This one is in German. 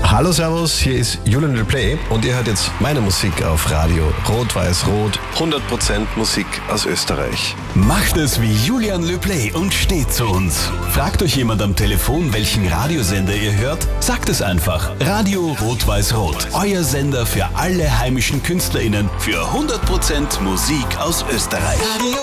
Hallo Servus, hier ist Julian LePlay und ihr hört jetzt meine Musik auf Radio Rot-Weiß-Rot. 100% Musik aus Österreich. Macht es wie Julian LePlay und steht zu uns. Fragt euch jemand am Telefon, welchen Radiosender ihr hört? Sagt es einfach. Radio Rot-Weiß-Rot. Euer Sender für alle heimischen KünstlerInnen für 100% Musik aus Österreich.